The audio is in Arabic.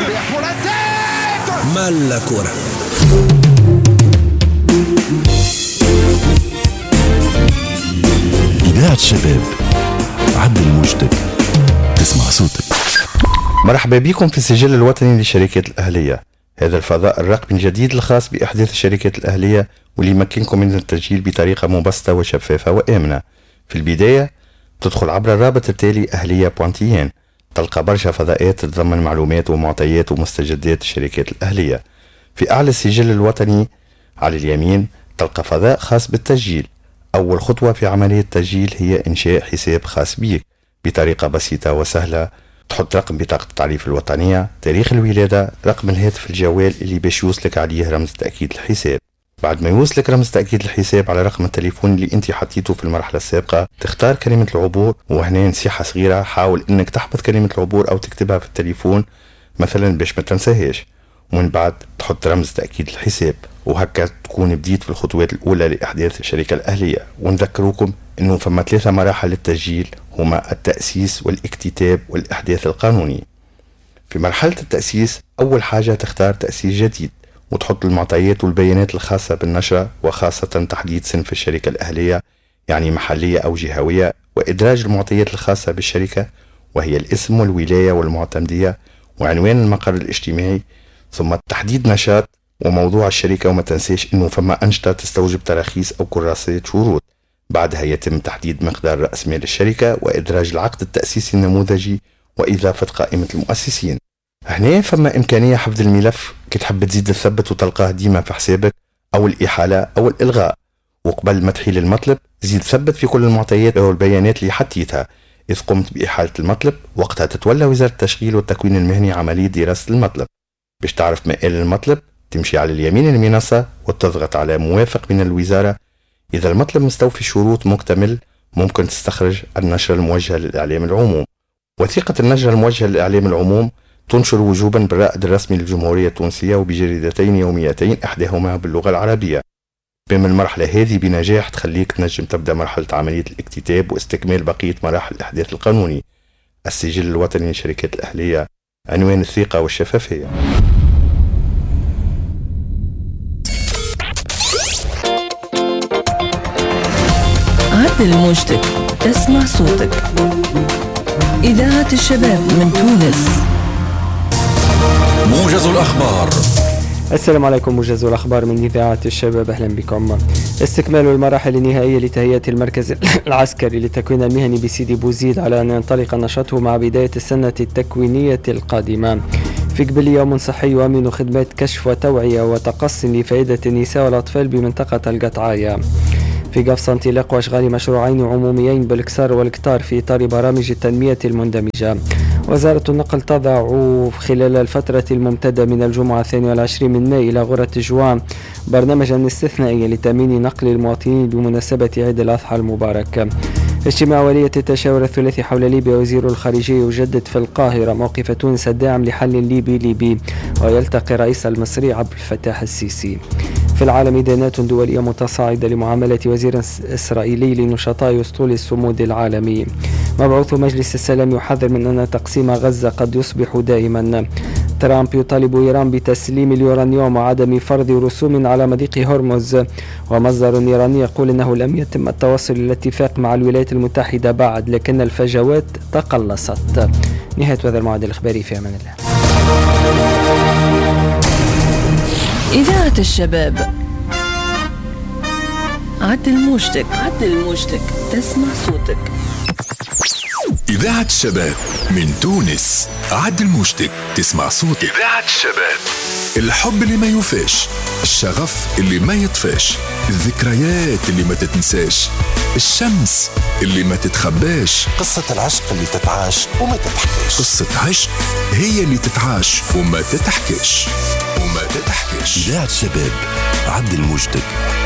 مال كرة. إذاعة الشباب، عد الموجتك، تسمع صوتك. مرحبا بكم في السجل الوطني للشركات الأهلية. هذا الفضاء الرقمي الجديد الخاص بإحداث الشركات الأهلية واللي يمكنكم من التسجيل بطريقة مبسطة وشفافة وآمنة. في البداية تدخل عبر الرابط التالي أهلية.tn، تلقى برشا فضاءات تتضمن معلومات ومعطيات ومستجدات الشركات الأهلية. في أعلى السجل الوطني على اليمين تلقى فضاء خاص بالتسجيل. أول خطوة في عملية التسجيل هي إنشاء حساب خاص بك بطريقة بسيطة وسهلة. تحط رقم بطاقة التعريف الوطنية، تاريخ الولادة، رقم الهاتف الجوال اللي باش يوصلك عليه رمز تأكيد الحساب. بعد ما يوصلك رمز تأكيد الحساب على رقم التليفون اللي انت حطيته في المرحلة السابقة، تختار كلمة العبور. وهنا نصيحة صغيرة، حاول انك تحفظ كلمة العبور او تكتبها في التليفون مثلا باش ما تنساهاش، ومن بعد تحط رمز تأكيد الحساب. وهكا تكون بديت في الخطوات الأولى لإحداث الشركة الأهلية. ونذكروكم أنه فما 3 مراحل للتسجيل، هما التأسيس والاكتتاب والإحداث القانوني. في مرحلة التأسيس أول حاجة تختار تأسيس جديد وتحط المعطيات والبيانات الخاصة بالنشرة، وخاصة تحديد صنف الشركة الأهلية، يعني محلية أو جهوية، وإدراج المعطيات الخاصة بالشركة وهي الاسم والولاية والمعتمدية وعنوان المقر الاجتماعي، ثم تحديد نشاط وموضوع الشركة. وما تنسيش انه فما انشطة تستوجب تراخيص او كراسات شروط. بعدها يتم تحديد مقدار رأس مال الشركة وادراج العقد التأسيسي النموذجي واضافة قائمة المؤسسين. هنا فما امكانية حفظ الملف كي تحب تزيد تثبت وتلقاه ديما في حسابك، او الاحالة او الالغاء. وقبل ما تحيل المطلب زيد ثبت في كل المعطيات او البيانات اللي حطيتها. اذ قمت بإحالة المطلب وقتها تتولى وزارة التشغيل والتكوين المهني عملية دراسة المطلب. باش تعرف مآل المطلب تمشي على اليمين المنصة وتضغط على موافق من الوزارة. إذا المطلب مستوفي الشروط مكتمل ممكن تستخرج النشرة الموجهة للإعلام العموم. وثيقة النشرة الموجهة للإعلام العموم تنشر وجوبا بالرائد الرسمي للجمهورية التونسية وبجريدتين يوميتين، إحداهما باللغة العربية. بما المرحلة هذه بنجاح تخليك تنجم تبدأ مرحلة عملية الاكتتاب واستكمال بقية مراحل الإحداث القانوني. السجل الوطني للشركات الأهلية، عنوان الثقة والشفافية. عدل موجتك، تسمع صوتك. إذاعة الشباب من تونس. موجز الأخبار. السلام عليكم. موجز الأخبار من إذاعة الشباب، أهلا بكم. استكمال المراحل النهائية لتهيئة المركز العسكري للتكوين المهني بسيدي بوزيد على أن ينطلق نشاطه مع بداية السنة التكوينية القادمة. في قبل يوم صحي يؤمن خدمات كشف وتوعية وتقص لفائدة النساء والأطفال بمنطقة القطعية. في قفصة انطلاق واشغال مشروعين عموميين بالكسار والكتار في إطار برامج التنمية المندمجة. وزارة النقل تضع خلال الفترة الممتدة من الجمعة 22 من ماي إلى غرة جوان برنامجا استثنائيا لتأمين نقل المواطنين بمناسبة عيد الأضحى المبارك. اجتماع ولية التشاور الثلاثي حول ليبيا، وزير الخارجية يجدد في القاهرة موقف تونس الداعم لحل ليبي، ويلتقي رئيس المصري عبد الفتاح السيسي. في العالم ديانات دولية متصاعدة لمعاملة وزير إسرائيلي لنشطاء أسطول الصمود العالمي. مبعوث مجلس السلام يحذر من أن تقسيم غزة قد يصبح دائما. ترامب يطالب إيران بتسليم اليورانيوم وعدم فرض رسوم على مضيق هرمز. ومصدر إيراني يقول أنه لم يتم التوصل إلى اتفاق مع الولايات المتحدة بعد، لكن الفجوات تقلصت. نهاية هذا الموعد الإخباري، في أمان الله. إذاعة الشباب، عدل موجتك، عدل موجتك، تسمع صوتك. إذاعة الشباب من تونس، عدل موجتك، تسمع صوتك. إذاعة الشباب، الحب اللي ما يوفاش، الشغف اللي ما يطفاش، الذكريات اللي ما تتنساش، الشمس اللي ما تتخباش، قصة العشق اللي تتعاش وما تتحكيش. قصة عشق هي اللي تتعاش وما تتحكيش. إذاعة الشباب، عدل موجتك،